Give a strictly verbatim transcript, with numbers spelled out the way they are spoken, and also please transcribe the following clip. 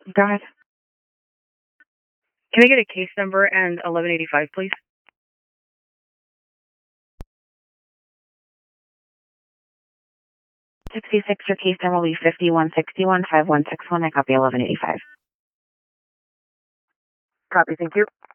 Go ahead. Can I get a case number and eleven eighty-five, please? sixty-six, your case number will be fifty-one sixty-one, five one six one. I copy eleven eighty-five. Copy, thank you.